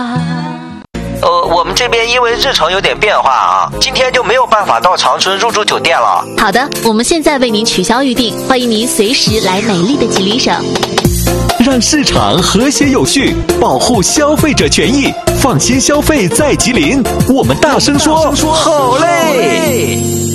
我们这边因为日程有点变化啊，今天就没有办法到长春入住酒店了。 好的，我们现在为您取消预定，欢迎您随时来美丽的吉林省。 让市场和谐有序，保护消费者权益，放心消费在吉林。我们大声说好嘞！